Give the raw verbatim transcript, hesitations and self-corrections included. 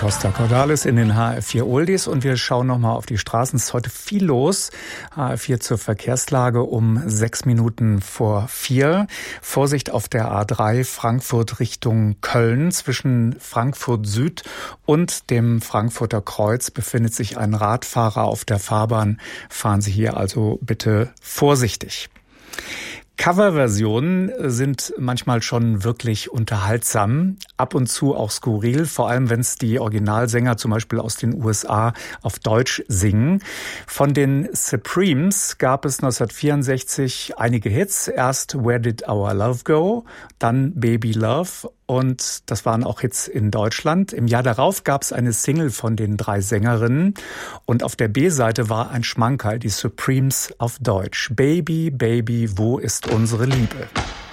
Costa Cordalis in den H F vier Oldies und wir schauen nochmal auf die Straßen. Es ist heute viel los. H F vier zur Verkehrslage um sechs Minuten vor vier. Vorsicht auf der A drei Frankfurt Richtung Köln. Zwischen Frankfurt Süd und dem Frankfurter Kreuz befindet sich ein Radfahrer auf der Fahrbahn. Fahren Sie hier also bitte vorsichtig. Coverversionen sind manchmal schon wirklich unterhaltsam, ab und zu auch skurril, vor allem wenn es die Originalsänger zum Beispiel aus den U S A auf Deutsch singen. Von den Supremes gab es neunzehnhundertvierundsechzig einige Hits. Erst Where Did Our Love Go?, dann Baby Love und das waren auch Hits in Deutschland. Im Jahr darauf gab es eine Single von den drei Sängerinnen und auf der B-Seite war ein Schmankerl, die Supremes auf Deutsch. Baby, Baby, wo ist unsere Liebe?